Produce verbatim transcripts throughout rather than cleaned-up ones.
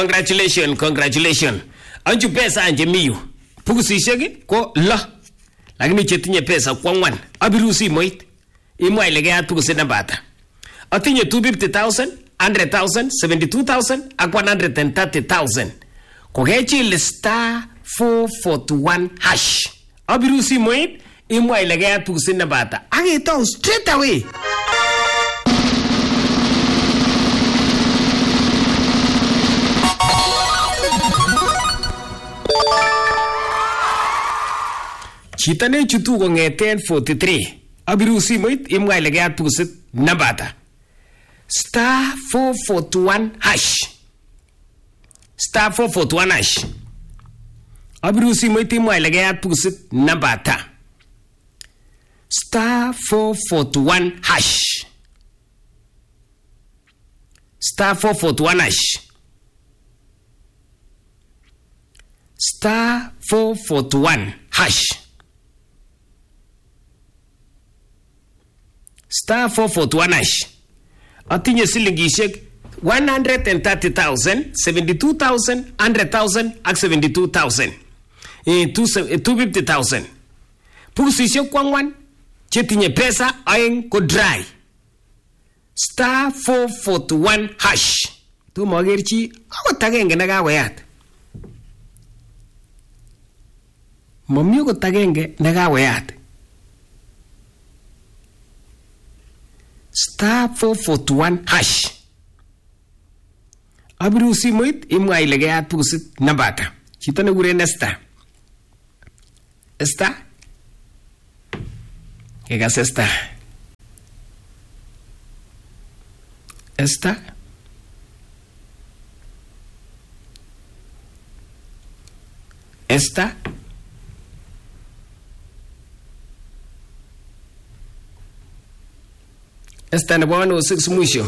Congratulations, congratulations. Anju pesa anje miyu. Pukusishek ko la. Lakini chetinye pesa kwa ngwan. Abiru simoit. Imwa ilegea pukusi nambata. Atinye two hundred fifty thousand, one hundred thousand, seventy-two thousand, ak one hundred thirty thousand. Kokechil star four forty-one hash. Abiru simoit. Imwa ilegea pukusi nambata. Agito straight away. Chita ne chutu kongeten forty-three. Abiru simoit imwa ilegea pukusit nambata. Star four forty-one hash. Star four forty-one hash. Abiru simoit imwa ilegea pukusit nambata. Star four forty-one hash. Star four forty-one hash. Star four forty-one hash. Star four forty-one hash. Atinye silingishek one hundred thirty thousand, seventy-two thousand, one hundred thousand, ak seventy-two thousand. Eh, two hundred fifty thousand. Pukusishek kwangwan. Chetinye pesa aeng ko dry. Star four forty-one hash. Tu magerchi akot agenge nakakoyat. Mami akot agenge nakakoyat. Star four forty-one hash. Abiru simoit imwa ilegea pukusit nambata. Chito nekure Esther. Esther? Kekas Esther. Esther? Esther? Esther nebo one oh six mwisho.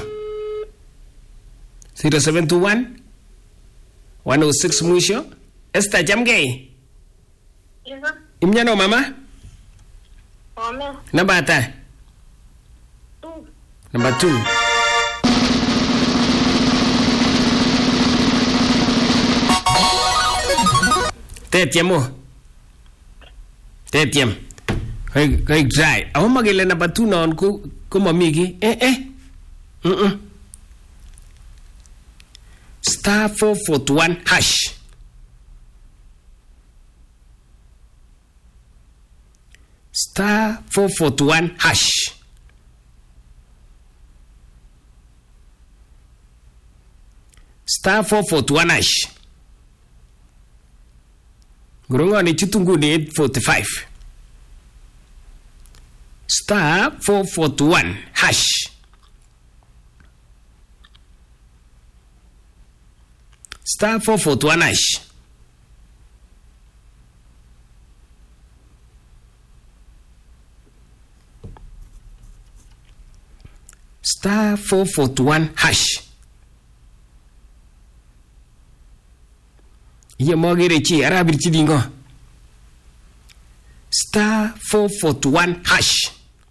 zero seven two one one oh six mwisho. Esther jamgei. Iba. Imnyano mama? Ome. Namba ata? Two. Number two. Tetiam mo. Tetiam. Kay kay dry. Ako magile number two noon ko ko mamigi. Eh eh. Mm. Star four forty-one hash. Star four forty-one hash. Star four forty-one hash. Gurungani chutunguni eight forty-five. Star four forty-one hash. Star four forty-one hash. Star four forty-one hash. Ye mogere chi arabir chi dingo. Star four forty-one hash.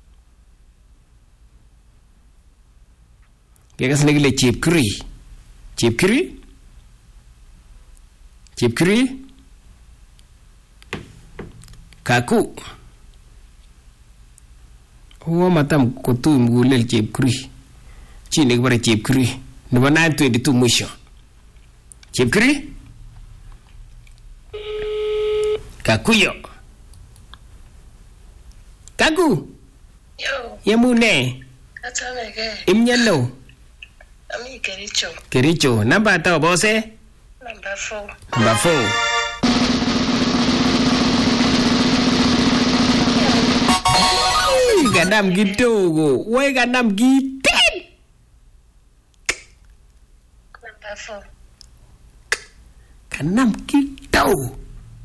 Gegas negile chip kri. Chip kri? Chip kri? Kaku. Huwa matam kutu mgulel chip kri. Chini kubara chip kri. Nuba nine twenty-two mwisho. Chip kri? Kakuyo. Kaku. Yo. Yamune. Atamege. Imnyano. Ami Kericho. Kericho. Namba ata bose? Number four. Number four. Ganam kidogo. Wewe ganam kitin. Number four. Ganam kidogo.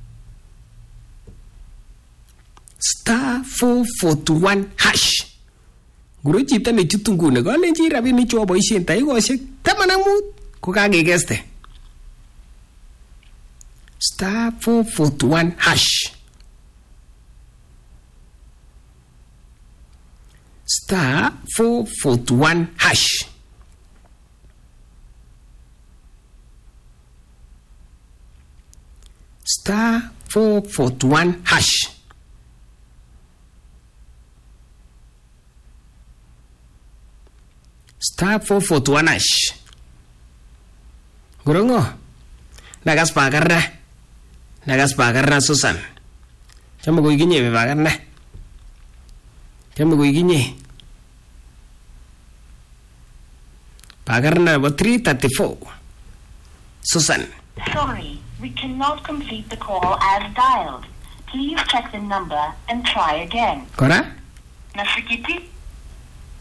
Star four forty-one hash. Guru chita ne chutungune ko len chi rabini cho boisien tai koshek taman ak mut ko kagegeste. Star four forty-one hash. Star four forty-one hash. star four forty-one hash. Star four forty-one hash. Gurongo. Nagas pakarna. Nagas pakarna Susan. Chama ko iginye be pakarna. Chama ko iginye. Pakarna number three thirty-four. Susan. Sorry, we cannot complete the call as dialed. Please check the number and try again. Kora? Nasikiti?